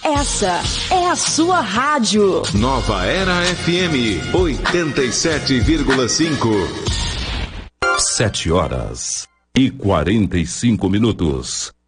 Essa é a sua rádio. Nova Era FM 87,5. 7 horas e 45 minutos.